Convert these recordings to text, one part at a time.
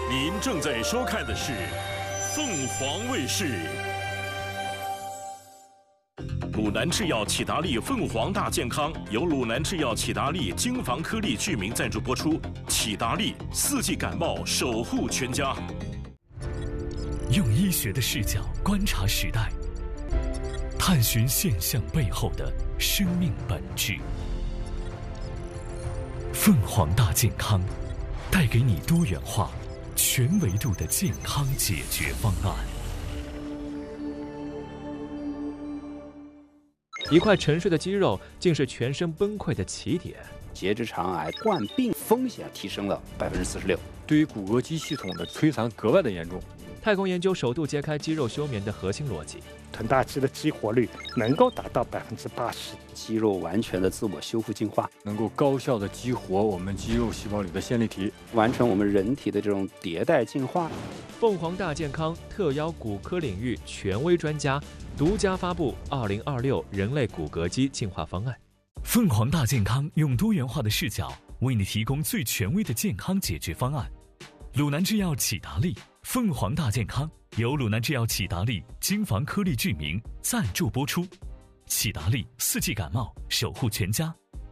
您正在收看的是凤凰卫视。鲁南制药启达利凤凰大健康由鲁南制药启达利精防颗粒聚明赞助播出。启达利4季感冒守护全家。 用医学的视角观察时代，探寻现象背后的生命本质。凤凰大健康，带给你多元化、全维度的健康解决方案。 一块沉睡的肌肉，竟是全身崩溃的起点。 结直肠癌患病风险提升了46%， 对于骨骼肌系统的摧残格外的严重。 太空研究首度揭开肌肉休眠的核心逻辑。 臀大肌的激活率能够达到80%， 肌肉完全的自我修复进化， 能够高效的激活我们肌肉细胞里的线粒体， 完成我们人体的这种迭代进化。 凤凰大健康特邀骨科领域权威专家，独家发布2026人类骨骼肌进化方案。 凤凰大健康用多元化的视角为你提供最权威的健康解决方案。鲁南制药启达利凤凰大健康由鲁南制药启达利精防颗粒聚明赞助播出。启达利4季感冒守护全家。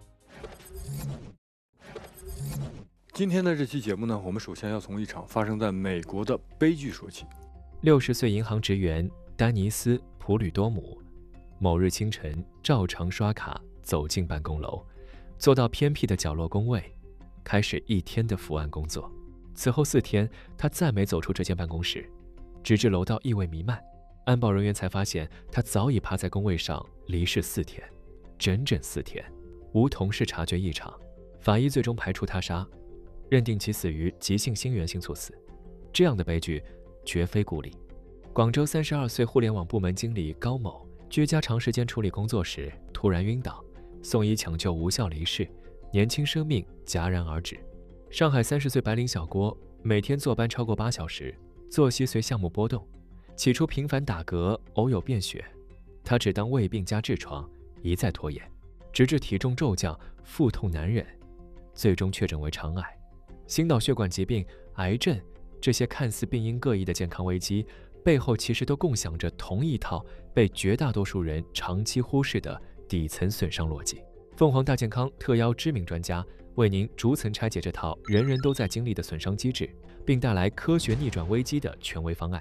今天的这期节目呢，我们首先要从一场发生在美国的悲剧说起。 60岁银行职员丹尼斯·普吕多姆，某日清晨照常刷卡走进办公楼，坐到偏僻的角落工位，开始一天的伏案工作。此后4天，他再没走出这间办公室，直至楼道异味弥漫，安保人员才发现他早已趴在工位上离世4天，整整4天，无同事察觉异常。法医最终排除他杀，认定其死于急性心源性猝死。这样的悲剧绝非故例。广州32岁互联网部门经理高某居家长时间处理工作时突然晕倒，送医抢救无效离世，年轻生命戛然而止。上海30岁白领小郭每天坐班超过8小时，作息随项目波动，起初频繁打嗝，偶有便血，他只当胃病加痔疮，一再拖延，直至体重骤降，腹痛难忍，最终确诊为肠癌。心脑血管疾病、癌症这些看似病因各异的健康危机，背后其实都共享着同一套被绝大多数人长期忽视的底层损伤逻辑。凤凰大健康特邀知名专家，为您逐层拆解这套人人都在经历的损伤机制，并带来科学逆转危机的权威方案。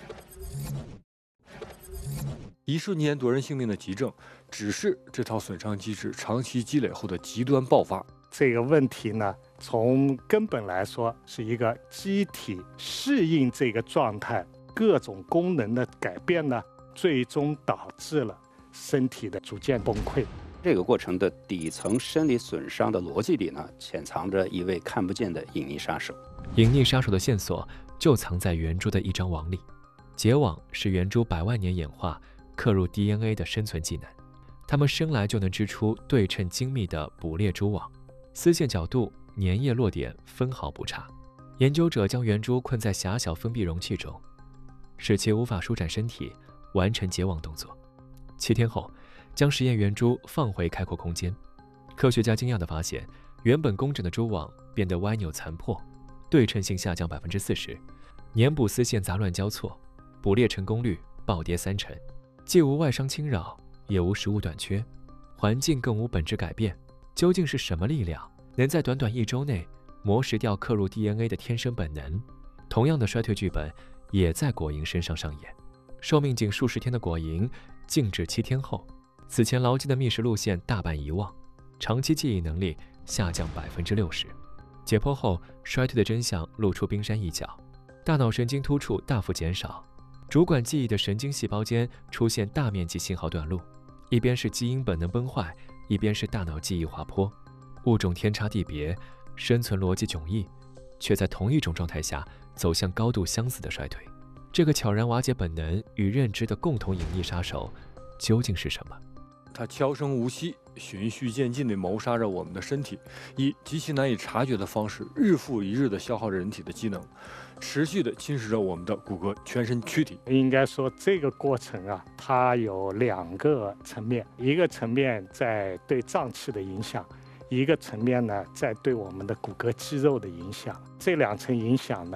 一瞬间夺人性命的急症，只是这套损伤机制长期积累后的极端爆发。 这个问题呢，从根本来说是一个机体适应这个状态，各种功能的改变呢，最终导致了身体的逐渐崩溃。 这个过程的底层生理损伤的逻辑里呢，潜藏着一位看不见的隐匿杀手。 隐匿杀手的线索就藏在圆珠的一张网里。结网是圆珠100万年演化刻入 DNA 的生存技能，它们生来就能织出对称精密的捕猎蛛网，丝线角度、粘液落点分毫不差。研究者将圆珠困在狭小封闭容器中，使其无法舒展身体，完成结网动作。7天后，将实验圆珠放回开阔空间。科学家惊讶地发现，原本工整的蛛网变得歪扭残破，对称性下降40%，粘捕丝线杂乱交错，捕猎成功率暴跌30%，既无外伤侵扰，也无食物短缺，环境更无本质改变。究竟是什么力量能在短短1周内磨蚀掉刻入 DNA 的天生本能？同样的衰退剧本也在果蝇身上上演。寿命仅数十天的果蝇静止7天后，此前牢记的觅食路线大半遗忘，长期记忆能力下降60%。解剖后，衰退的真相露出冰山一角，大脑神经突触大幅减少，主管记忆的神经细胞间出现大面积信号断路，一边是基因本能崩坏，一边是大脑记忆滑坡，物种天差地别，生存逻辑迥异，却在同一种状态下走向高度相似的衰退。这个悄然瓦解本能与认知的共同隐匿杀手究竟是什么？ 它悄声无息、循序渐进地谋杀着我们的身体，以极其难以察觉的方式，日复一日地消耗着人体的机能，持续地侵蚀着我们的骨骼、全身躯体。 应该说，这个过程啊，它有2个层面，一个层面在对脏器的影响，一个层面呢在对我们的骨骼肌肉的影响。这2层影响呢，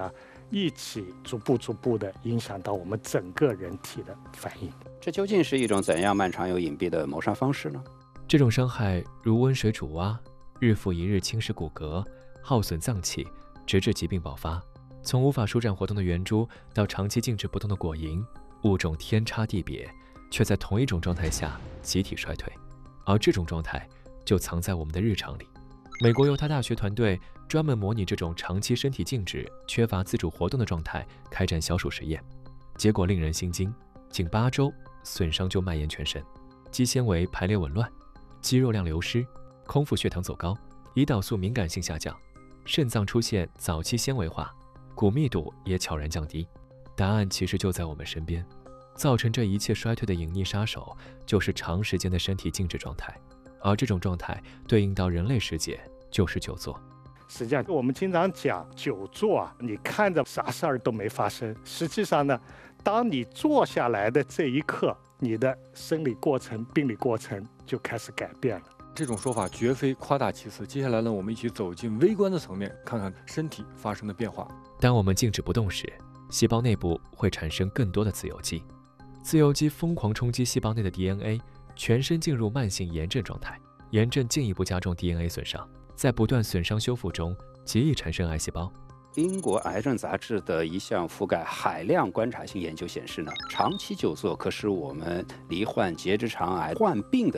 一起逐步的影响到我们整个人体的反应。 这究竟是一种怎样漫长又隐蔽的谋杀方式呢？ 这种伤害如温水煮蛙，日复一日侵蚀骨骼，耗损脏器，直至疾病爆发。从无法舒展活动的圆珠到长期静止不动的果蝇，物种天差地别，却在同一种状态下集体衰退。而这种状态就藏在我们的日常里。美国犹他大学团队专门模拟这种长期身体静止、缺乏自主活动的状态，开展小鼠实验，结果令人心惊，仅8周，损伤就蔓延全身，肌纤维排列紊乱，肌肉量流失，空腹血糖走高，胰岛素敏感性下降，肾脏出现早期纤维化，骨密度也悄然降低。答案其实就在我们身边，造成这一切衰退的隐匿杀手就是长时间的身体静止状态，而这种状态对应到人类世界就是久坐。 实际上我们经常讲久坐啊，你看着啥事儿都没发生，实际上呢，当你坐下来的这一刻，你的生理过程、病理过程就开始改变了。 这种说法绝非夸大其词。接下来呢，我们一起走进微观的层面，看看身体发生的变化。 当我们静止不动时，细胞内部会产生更多的自由基，自由基疯狂冲击细胞内的 DNA， 全身进入慢性炎症状态，炎症进一步加重 DNA 损伤，在不断损伤修复中，极易产生癌细胞。 英国癌症杂志的一项覆盖海量观察性研究显示呢，长期久坐可使我们罹患结直肠癌患病的